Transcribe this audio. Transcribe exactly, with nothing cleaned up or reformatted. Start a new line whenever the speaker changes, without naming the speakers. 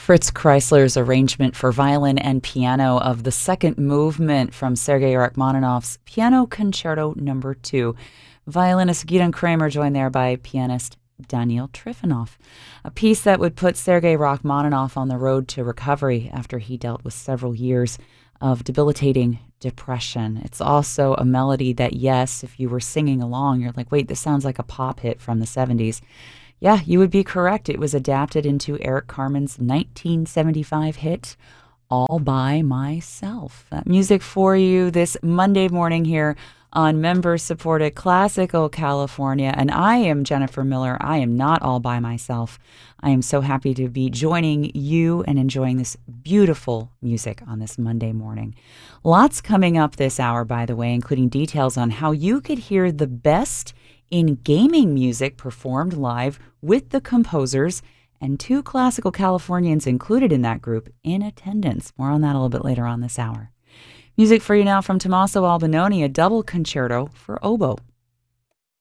Fritz Kreisler's arrangement for violin and piano of the second movement from Sergei Rachmaninoff's Piano Concerto Number Two. Violinist Gidon Kremer joined there by pianist Daniil Trifonov, a piece that would put Sergei Rachmaninoff on the road to recovery after he dealt with several years of debilitating depression. It's also a melody that, yes, if you were singing along, you're like, wait, this sounds like a pop hit from the seventies. Yeah, you would be correct. It was adapted into Eric Carmen's nineteen seventy-five hit, All by Myself. That music for you this Monday morning here on member-supported Classical California. And I am Jennifer Miller. I am not all by myself. I am so happy to be joining you and enjoying this beautiful music on this Monday morning. Lots coming up this hour, by the way, including details on how you could hear the best in gaming music performed live with the composers, and two classical Californians included in that group in attendance. More on that a little bit later on this hour. Music for you now from Tommaso Albinoni, a double concerto for oboe.